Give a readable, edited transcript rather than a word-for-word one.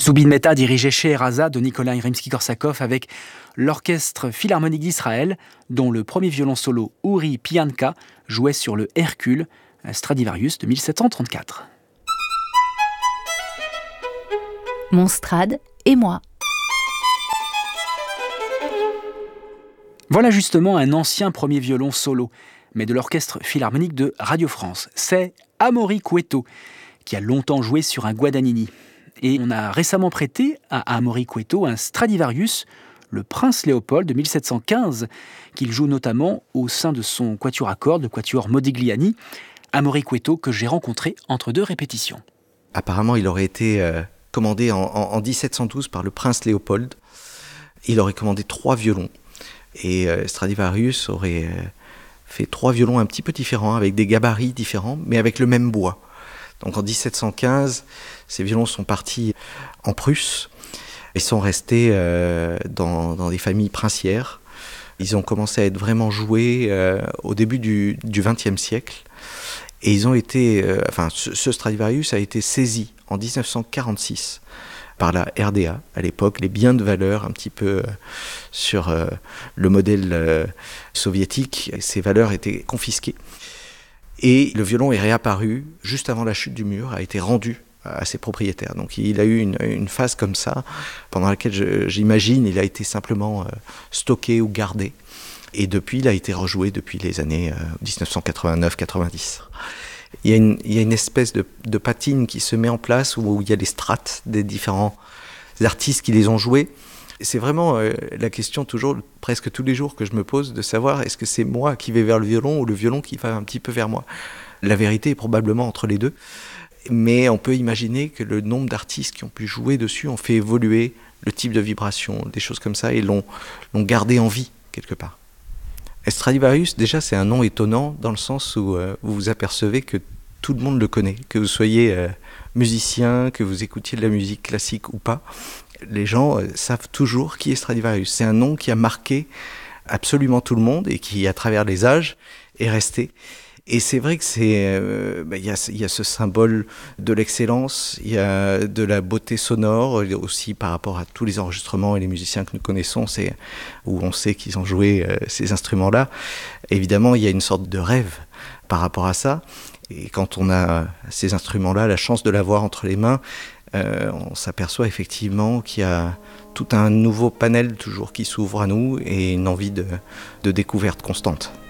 Zubin Mehta dirigeait Scheherazade de Nikolai Rimsky-Korsakov avec l'Orchestre Philharmonique d'Israël, dont le premier violon solo Uri Pianka jouait sur le Hercule, un Stradivarius de 1734. Mon Strad et moi. Voilà justement un ancien premier violon solo, mais de l'Orchestre Philharmonique de Radio France. C'est Amaury Cueto, qui a longtemps joué sur un Guadagnini. Et on a récemment prêté à Amaury Cueto un Stradivarius, le Prince Léopold de 1715, qu'il joue notamment au sein de son quatuor à cordes, le quatuor Modigliani. Amaury Cueto que j'ai rencontré entre deux répétitions. Apparemment, il aurait été commandé en 1712 par le Prince Léopold. Il aurait commandé 3 violons. Et Stradivarius aurait fait 3 violons un petit peu différents, avec des gabarits différents, mais avec le même bois. Donc en 1715, ces violons sont partis en Prusse et sont restés dans des familles princières. Ils ont commencé à être vraiment joués au début du XXe siècle. Et ils ont été, ce Stradivarius a été saisi en 1946 par la RDA, à l'époque, les biens de valeur un petit peu sur le modèle soviétique. Ces valeurs étaient confisquées. Et le violon est réapparu juste avant la chute du mur, a été rendu à ses propriétaires. Donc il a eu une phase comme ça, pendant laquelle j'imagine il a été simplement stocké ou gardé. Et depuis, il a été rejoué depuis les années 1989-90. Il y a une espèce de patine qui se met en place où il y a les strates des différents artistes qui les ont joués. C'est vraiment la question toujours, presque tous les jours que je me pose, de savoir est-ce que c'est moi qui vais vers le violon ou le violon qui va un petit peu vers moi. La vérité est probablement entre les deux. Mais on peut imaginer que le nombre d'artistes qui ont pu jouer dessus ont fait évoluer le type de vibration, des choses comme ça, et l'ont gardé en vie quelque part. Stradivarius, déjà, c'est un nom étonnant dans le sens où vous vous apercevez que tout le monde le connaît, que vous soyez musicien, que vous écoutiez de la musique classique ou pas. Les gens savent toujours qui est Stradivarius. C'est un nom qui a marqué absolument tout le monde et qui, à travers les âges, est resté. Et c'est vrai que il y a ce symbole de l'excellence, il y a de la beauté sonore aussi par rapport à tous les enregistrements et les musiciens que nous connaissons, où on sait qu'ils ont joué ces instruments-là. Évidemment, il y a une sorte de rêve par rapport à ça. Et quand on a ces instruments-là, la chance de l'avoir entre les mains, on s'aperçoit effectivement qu'il y a tout un nouveau panel toujours qui s'ouvre à nous et une envie de découverte constante.